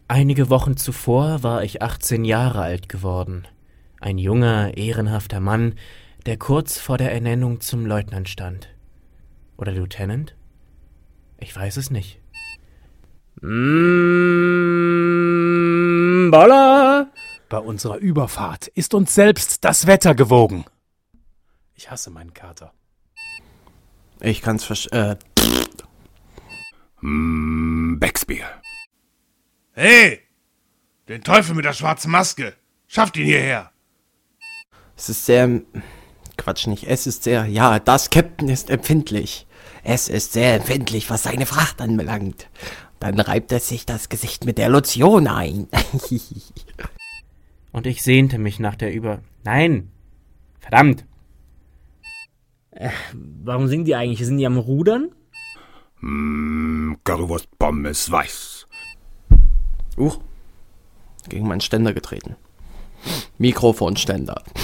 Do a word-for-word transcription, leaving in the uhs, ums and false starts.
Einige Wochen zuvor war ich achtzehn Jahre alt geworden. Ein junger, ehrenhafter Mann, der kurz vor der Ernennung zum Leutnant stand. Oder Lieutenant? Ich weiß es nicht. Mmh, Boller! Bei unserer Überfahrt ist uns selbst das Wetter gewogen. Ich hasse meinen Kater. Ich kann's verstehen. Äh. Mmh, Becksbier. Hey! Den Teufel mit der schwarzen Maske! Schafft ihn hierher! Es ist sehr... Quatsch nicht, es ist sehr... Ja, das Captain ist empfindlich. Es ist sehr empfindlich, was seine Fracht anbelangt. Dann reibt er sich das Gesicht mit der Lotion ein. Und ich sehnte mich nach der Über... Nein! Verdammt! Äh, warum singen die eigentlich? Sind die am Rudern? Mmh, Currywurst Pommes weiß. Uch, gegen meinen Ständer getreten. Mikrofonständer.